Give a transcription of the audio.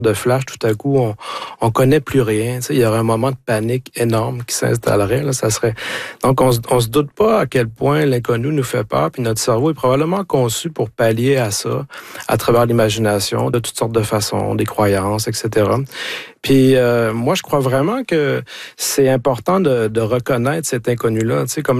de flash, tout à coup, on connaît plus rien. Tu sais, il y aurait un moment de panique énorme qui s'installerait. Là, ça serait. Donc, on se doute pas à quel point l'inconnu nous fait peur. Puis notre cerveau est probablement conçu pour pallier à ça, à travers l'imagination, de toutes sortes de façons, des croyances, etc. Puis moi, je crois vraiment que c'est important de reconnaître cet inconnu-là. Tu sais, comme